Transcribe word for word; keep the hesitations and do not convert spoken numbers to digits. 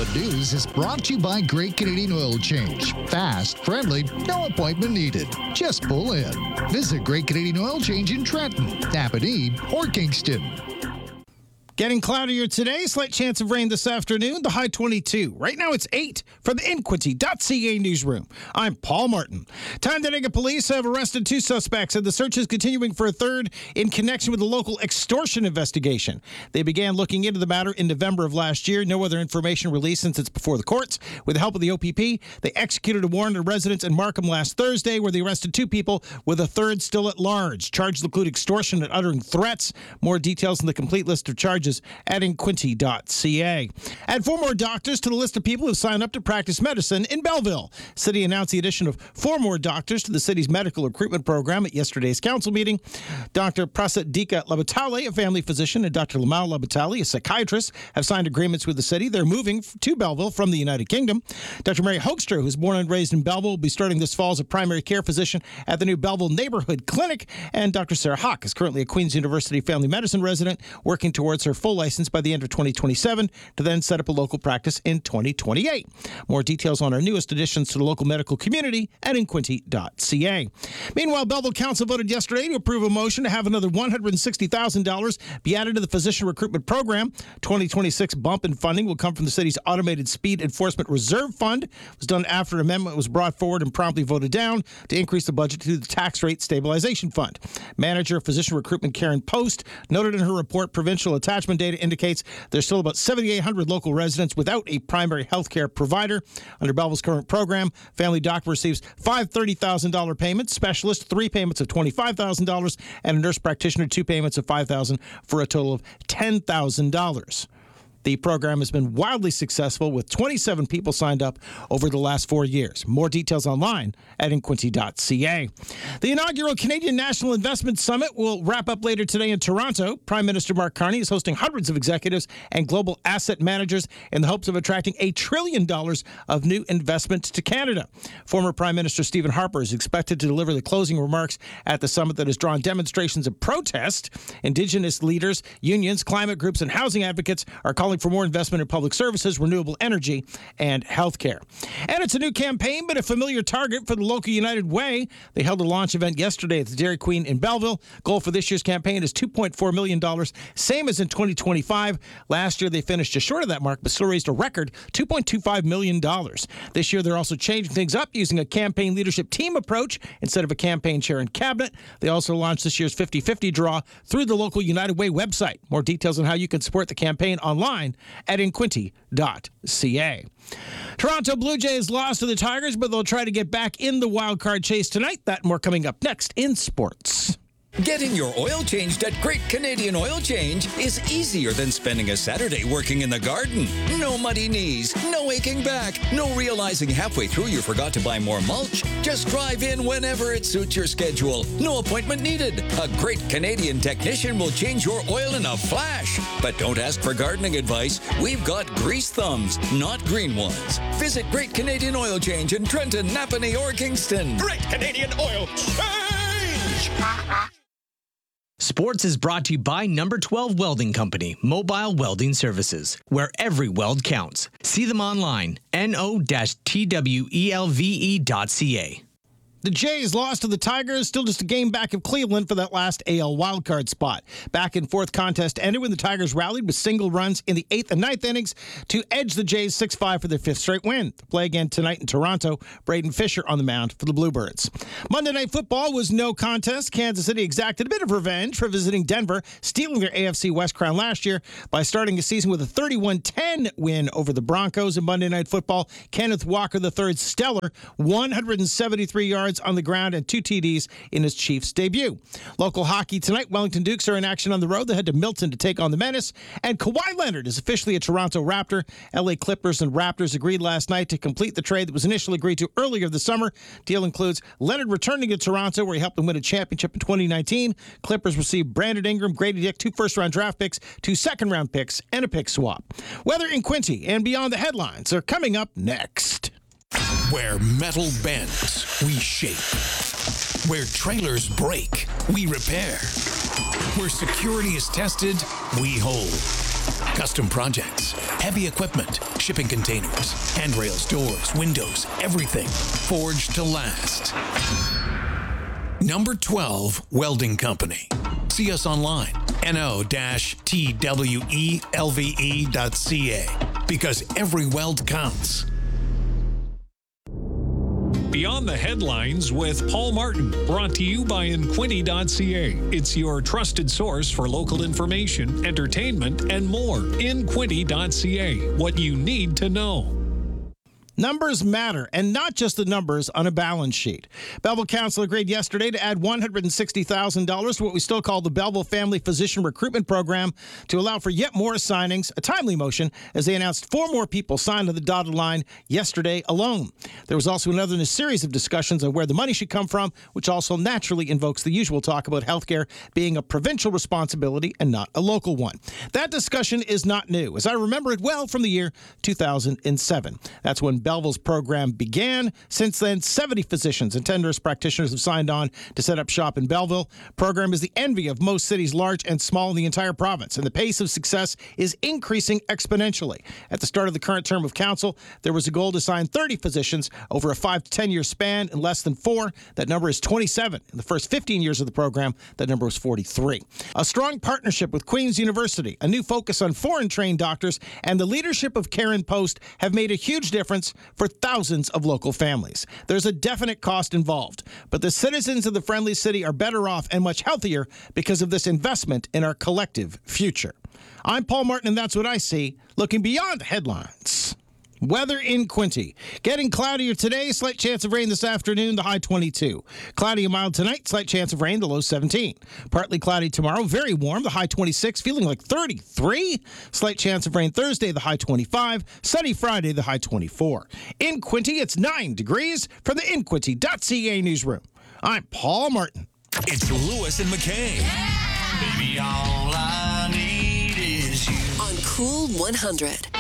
Five News is brought to you by Great Canadian Oil Change. Fast, friendly, no appointment needed. Just pull in. Visit Great Canadian Oil Change in Trenton, Napanee, or Kingston. Getting cloudier today, slight chance of rain this afternoon, the high twenty-two. Right now it's eight from the Inquity dot C A newsroom. I'm Paul Martin. Tyndalliga police have arrested two suspects, and the search is continuing for a third in connection with the local extortion investigation. They began looking into the matter in November of last year. No other information released since it's before the courts. With the help of the O P P, they executed a warrant at residence in Markham last Thursday, where they arrested two people, with a third still at large. Charges include extortion and uttering threats. More details in the complete list of charges at Inquity dot C A. Add four more doctors to the list of people who signed up to practice medicine in Belleville. City announced the addition of four more doctors to the city's medical recruitment program at yesterday's council meeting. Doctor Prasadika Labatale, a family physician, and Doctor Lamal Labatale, a psychiatrist, have signed agreements with the city. They're moving to Belleville from the United Kingdom. Doctor Mary Hoekstra, who's born and raised in Belleville, will be starting this fall as a primary care physician at the new Belleville Neighborhood Clinic. And Doctor Sarah Hawk is currently a Queen's University family medicine resident, working towards her full license by the end of twenty twenty-seven to then set up a local practice in twenty twenty-eight. More details on our newest additions to the local medical community at Inquity dot C A. Meanwhile, Belleville Council voted yesterday to approve a motion to have another one hundred sixty thousand dollars be added to the physician recruitment program. twenty twenty-six bump in funding will come from the city's Automated Speed Enforcement Reserve Fund. It was done after an amendment was brought forward and promptly voted down to increase the budget to the Tax Rate Stabilization Fund. Manager of Physician Recruitment Karen Post noted in her report provincial attachment data indicates there's still about seventy-eight hundred local residents without a primary health care provider. Under Belleville's current program, family doctor receives five thirty thousand dollars payments, specialist three payments of twenty-five thousand dollars, and a nurse practitioner two payments of five thousand dollars for a total of ten thousand dollars. The program has been wildly successful, with twenty-seven people signed up over the last four years. More details online at Inquity dot C A. The inaugural Canadian National Investment Summit will wrap up later today in Toronto. Prime Minister Mark Carney is hosting hundreds of executives and global asset managers in the hopes of attracting a trillion dollars of new investment to Canada. Former Prime Minister Stephen Harper is expected to deliver the closing remarks at the summit that has drawn demonstrations of protest. Indigenous leaders, unions, climate groups, and housing advocates are calling for more investment in public services, renewable energy, and healthcare. And it's a new campaign, but a familiar target for the local United Way. They held a launch event yesterday at the Dairy Queen in Belleville. Goal for this year's campaign is two point four million dollars, same as in twenty twenty-five. Last year, they finished just short of that mark, but still raised a record two point two five million dollars. This year, they're also changing things up using a campaign leadership team approach instead of a campaign chair and cabinet. They also launched this year's fifty-fifty draw through the local United Way website. More details on how you can support the campaign online at Inquity dot C A. Toronto Blue Jays lost to the Tigers, but they'll try to get back in the wild card chase tonight. That and more coming up next in sports. Getting your oil changed at Great Canadian Oil Change is easier than spending a Saturday working in the garden. No muddy knees, no aching back, no realizing halfway through you forgot to buy more mulch. Just drive in whenever it suits your schedule. No appointment needed. A Great Canadian technician will change your oil in a flash. But don't ask for gardening advice. We've got grease thumbs, not green ones. Visit Great Canadian Oil Change in Trenton, Napanee, or Kingston. Great Canadian Oil Change! Sports is brought to you by Number twelve Welding Company, Mobile Welding Services, where every weld counts. See them online, N O T W E L V E dot C A. The Jays lost to the Tigers, still just a game back of Cleveland for that last A L wildcard spot. Back and forth contest ended when the Tigers rallied with single runs in the eighth and ninth innings to edge the Jays six five for their fifth straight win. They play again tonight in Toronto. Braden Fisher on the mound for the Bluebirds. Monday Night Football was no contest. Kansas City exacted a bit of revenge for visiting Denver, stealing their A F C West crown last year by starting the season with a thirty-one ten win over the Broncos. In Monday Night Football, Kenneth Walker the third's stellar one hundred seventy-three yards on the ground and two T Ds in his Chiefs debut. Local hockey tonight, Wellington Dukes are in action on the road. They head to Milton to take on the Menace. And Kawhi Leonard is officially a Toronto Raptor. L A Clippers and Raptors agreed last night to complete the trade that was initially agreed to earlier this summer. Deal includes Leonard returning to Toronto, where he helped them win a championship in twenty nineteen. Clippers received Brandon Ingram, Grady Dick, two first-round draft picks, two second-round picks, and a pick swap. Weather in Quinte and beyond the headlines are coming up next. Where metal bends, we shape. Where trailers break, we repair. Where security is tested, we hold. Custom projects, heavy equipment, shipping containers, handrails, doors, windows, everything forged to last. Number twelve, Welding Company. See us online, N O T W E L V E dot C A, because every weld counts. Beyond the Headlines with Paul Martin, brought to you by Inquinity dot C A. It's your trusted source for local information, entertainment, and more. Inquinity dot C A, what you need to know. Numbers matter, and not just the numbers on a balance sheet. Belleville Council agreed yesterday to add one hundred sixty thousand dollars to what we still call the Belleville Family Physician Recruitment Program to allow for yet more signings, a timely motion, as they announced four more people signed on the dotted line yesterday alone. There was also another in a series of discussions on where the money should come from, which also naturally invokes the usual talk about healthcare being a provincial responsibility and not a local one. That discussion is not new, as I remember it well from the year two thousand seven. That's when Belleville's program began. Since then, seventy physicians and ten nurse practitioners have signed on to set up shop in Belleville. The program is the envy of most cities, large and small, in the entire province, and the pace of success is increasing exponentially. At the start of the current term of council, there was a goal to sign thirty physicians over a five to ten year span. In less than four, that number is twenty-seven. In the first fifteen years of the program, that number was forty-three. A strong partnership with Queen's University, a new focus on foreign-trained doctors, and the leadership of Karen Post have made a huge difference for thousands of local families. There's a definite cost involved, but the citizens of the Friendly City are better off and much healthier because of this investment in our collective future. I'm Paul Martin, and that's what I see, looking beyond the headlines. Weather in Quinte. Getting cloudier today, slight chance of rain this afternoon, the high twenty-two. Cloudy and mild tonight, slight chance of rain, the low seventeen. Partly cloudy tomorrow, very warm, the high twenty-six, feeling like thirty-three. Slight chance of rain Thursday, the high twenty-five. Sunny Friday, the high twenty-four. In Quinte, it's nine degrees from the Inquinity dot C A newsroom. I'm Paul Martin. It's Lewis and McKay. Baby, all I need is you. On Cool one hundred.